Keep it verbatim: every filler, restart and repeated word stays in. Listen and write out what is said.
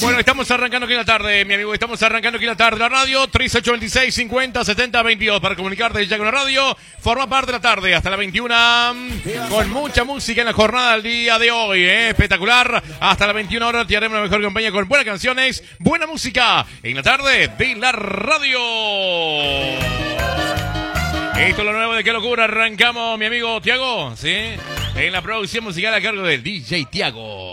Bueno, estamos arrancando aquí en la tarde, mi amigo. Estamos arrancando aquí en la tarde. La radio, tres ocho veintiséis, cincuenta, setenta, veintidós. Para comunicarte ya con la radio. Forma parte de la tarde hasta la veintiuna. Con mucha música en la jornada del día de hoy. ¿eh? Espectacular. Hasta la veintiuna horas te haremos la mejor compañía con buenas canciones, buena música. En la tarde de la radio. Esto es lo nuevo de Qué Locura. Arrancamos, mi amigo Tiago. ¿Sí? En la producción musical a cargo del D J Tiago.